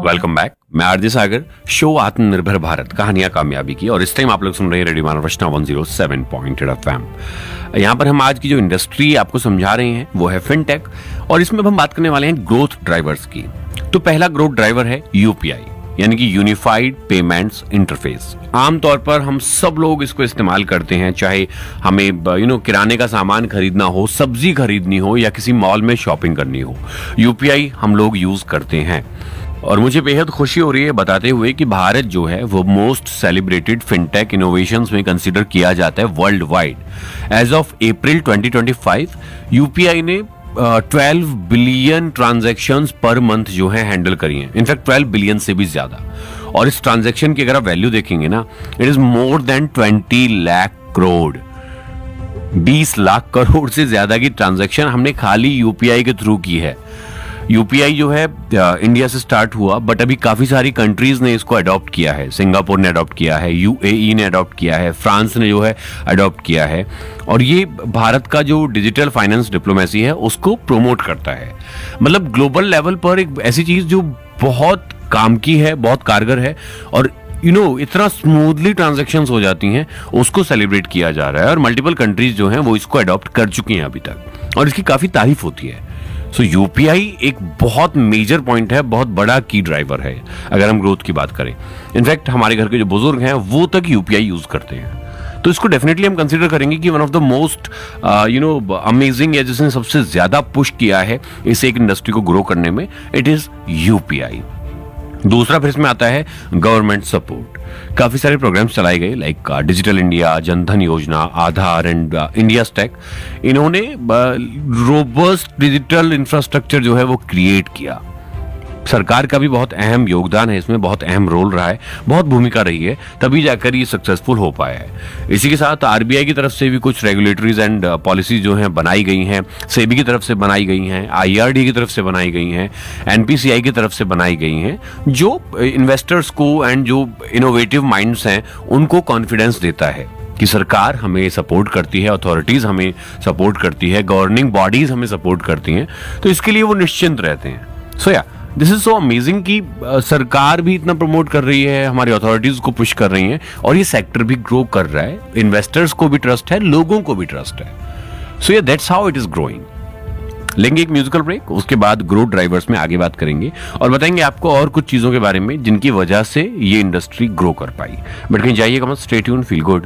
Welcome back. मैं RJ सागर, show आत्मनिर्भर भारत कहानियां कामयाबी की, और इस टाइम आप लोग सुन रहे हैं रेडियो मानव रचना 107.8 FM। यहाँ पर हम आज की जो इंडस्ट्री आपको समझा रहे हैं वो है फिनटेक, और इसमें हम बात करने वाले हैं ग्रोथ ड्राइवर्स की। तो पहला ग्रोथ ड्राइवर है यूपीआई, यानी कि यूनिफाइड पेमेंट्स इंटरफेस। आमतौर पर हम सब लोग इसको इस्तेमाल करते हैं, चाहे हमें किराने का सामान खरीदना हो, सब्जी खरीदनी हो, या किसी मॉल में शॉपिंग करनी हो, यूपीआई हम लोग यूज करते हैं। और मुझे बेहद खुशी हो रही है बताते हुए कि भारत जो है वो मोस्ट सेलिब्रेटेड फिनटेक इनोवेशंस में कंसीडर किया जाता है world wide. As of April 2025 UPI ने 12 बिलियन ट्रांजैक्शंस पर मंथ जो है हैंडल करी हैं, इनफैक्ट 12 बिलियन से भी ज्यादा। और इस ट्रांजैक्शन की अगर आप वैल्यू देखेंगे ना, it is more than 20 lakh crore. 20 lakh crore से ज्यादा की ट्रांजैक्शन हमने खाली यूपीआई के थ्रू की है। यूपीआई जो है इंडिया से स्टार्ट हुआ, बट अभी काफी सारी कंट्रीज ने इसको अडॉप्ट किया है। सिंगापुर ने अडॉप्ट किया है, यूएई ने अडॉप्ट किया है, फ्रांस ने जो है अडॉप्ट किया है, और ये भारत का जो डिजिटल फाइनेंस डिप्लोमेसी है उसको प्रमोट करता है। मतलब ग्लोबल लेवल पर एक ऐसी चीज जो बहुत काम की है, बहुत कारगर है, और इतना स्मूथली ट्रांजैक्शंस हो जाती हैं, उसको सेलिब्रेट किया जा रहा है। और मल्टीपल कंट्रीज जो हैं वो इसको अडॉप्ट कर चुकी हैं अभी तक, और इसकी काफी तारीफ होती है। सो यूपीआई एक बहुत मेजर पॉइंट है, बहुत बड़ा की ड्राइवर है अगर हम ग्रोथ की बात करें। इनफैक्ट हमारे घर के जो बुजुर्ग हैं वो तक यूपीआई यूज करते हैं, तो इसको डेफिनेटली हम कंसीडर करेंगे कि one of the most amazing, या जिसने सबसे ज्यादा पुश किया है इस एक इंडस्ट्री को ग्रो करने में, इट इज यूपीआई। दूसरा फिर इसमें आता है गवर्नमेंट सपोर्ट। काफी सारे प्रोग्राम्स चलाए गए, लाइक डिजिटल इंडिया, जनधन योजना, आधार एंड इंडिया स्टैक। इन्होंने रोबस्ट डिजिटल इंफ्रास्ट्रक्चर जो है वो क्रिएट किया। सरकार का भी बहुत अहम योगदान है इसमें, बहुत अहम रोल रहा है, बहुत भूमिका रही है, तभी जाकर ये सक्सेसफुल हो पाया है। इसी के साथ आरबीआई की तरफ से भी कुछ रेगुलेटरीज एंड पॉलिसीज जो हैं बनाई गई हैं, सेबी की तरफ से बनाई गई हैं, आईआरडी की तरफ से बनाई गई हैं, एनपीसीआई की तरफ से बनाई गई हैं, जो इन्वेस्टर्स को एंड जो इनोवेटिव माइंड्स हैं उनको कॉन्फिडेंस देता है कि सरकार हमें सपोर्ट करती है, अथॉरिटीज हमें सपोर्ट करती है, गवर्निंग बॉडीज हमें सपोर्ट करती हैं, तो इसके लिए वो निश्चिंत रहते हैं। सो या दिस इज सो अमेजिंग कि सरकार भी इतना प्रमोट कर रही है, हमारी अथॉरिटीज को पुश कर रही हैं, और ये सेक्टर भी ग्रो कर रहा है। इन्वेस्टर्स को भी ट्रस्ट है, लोगों को भी ट्रस्ट है। सो या that's how it is growing. लेंगे एक म्यूजिकल ब्रेक, उसके बाद ग्रोथ ड्राइवर्स में आगे बात करेंगे और बताएंगे आपको और कुछ चीजों के बारे में जिनकी वजह से ये इंडस्ट्री ग्रो कर पाई। बट कहीं जाइएगा मत, स्टे ट्यून्ड, फील गुड।